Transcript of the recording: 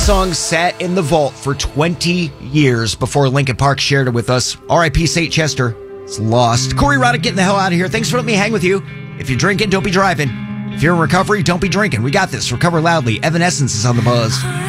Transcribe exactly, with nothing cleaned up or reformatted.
song sat in the vault for twenty years before Linkin Park shared it with us. R I P Saint Chester. It's lost. Corey Roddick getting the hell out of here. Thanks for letting me hang with you. If you're drinking, don't be driving. If you're in recovery, don't be drinking. We got this. Recover loudly. Evanescence is on the buzz.